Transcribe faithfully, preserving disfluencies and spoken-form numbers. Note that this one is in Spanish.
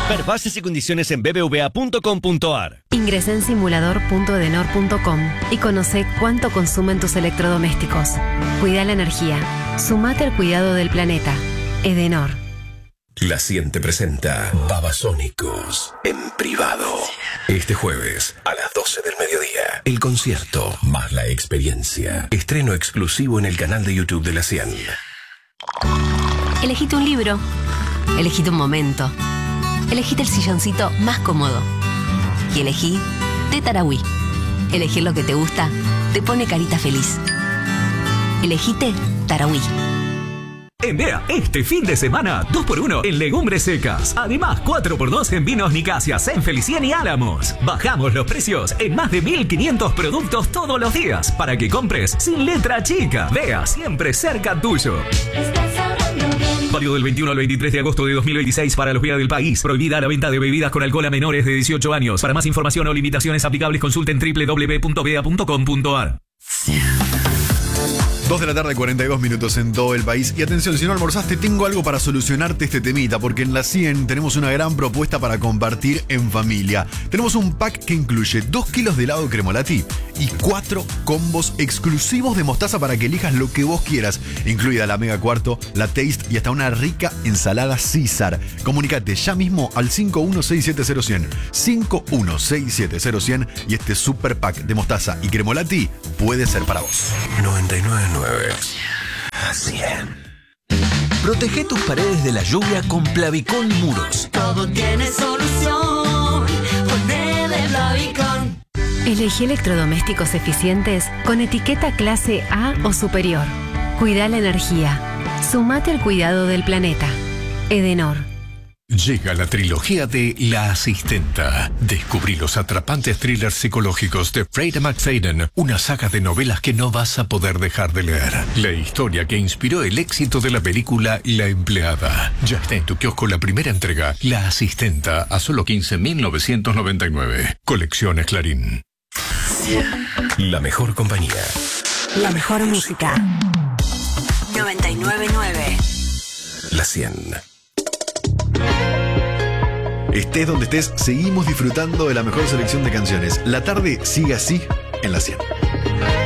Ver bases y condiciones en b b v a punto com punto a r. Ingresá en simulador punto edenor punto com y conoce cuánto consumen tus electrodomésticos. Cuida la energía. Sumate al cuidado del planeta. Edenor. La Cien te presenta Babasónicos en privado. Este jueves a las doce del mediodía. El concierto más la experiencia. Estreno exclusivo en el canal de YouTube de La Cien. Elegite un libro. Elegite un momento. Elegite el silloncito más cómodo. Y elegí de Tarahui. Elegir lo que te gusta te pone carita feliz. Elegite Tarahui. En Bea, este fin de semana, dos por uno en legumbres secas. Además, cuatro por dos en vinos Nicasia, San Felicien y Álamos. Bajamos los precios en más de mil quinientos productos todos los días para que compres sin letra chica. Bea, siempre cerca tuyo. Válido del veintiuno al veintitrés de agosto de dos mil veintiséis para los Bea del país. Prohibida la venta de bebidas con alcohol a menores de dieciocho años. Para más información o limitaciones aplicables, consulten doble u doble u doble u punto bea punto com punto a r. dos de la tarde, cuarenta y dos minutos en todo el país. Y atención, si no almorzaste, tengo algo para solucionarte este temita, porque en La Cien tenemos una gran propuesta para compartir en familia. Tenemos un pack que incluye dos kilos de helado Cremolati y cuatro combos exclusivos de mostaza para que elijas lo que vos quieras, incluida la Mega Cuarto, la Taste y hasta una rica ensalada César. Comunicate ya mismo al cinco uno seis siete cero cien, cinco uno seis siete cero cien y este super pack de mostaza y Cremolati puede ser para vos. noventa y nueve punto nueve. Cien. Protege tus paredes de la lluvia con Plavicón Muros. Todo tiene solución. Ponele Plavicón. Elegí electrodomésticos eficientes con etiqueta clase A o superior. Cuida la energía. Sumate al cuidado del planeta. Edenor. Llega la trilogía de La Asistenta. Descubrí los atrapantes thrillers psicológicos de Freida McFadden, una saga de novelas que no vas a poder dejar de leer. La historia que inspiró el éxito de la película La Empleada. Ya está en tu kiosco la primera entrega, La Asistenta, a solo quince mil novecientos noventa y nueve. Colecciones Clarín. La mejor compañía. La mejor música. noventa y nueve punto nueve. La Cien. Estés donde estés, seguimos disfrutando de la mejor selección de canciones. La tarde sigue así en La Cien.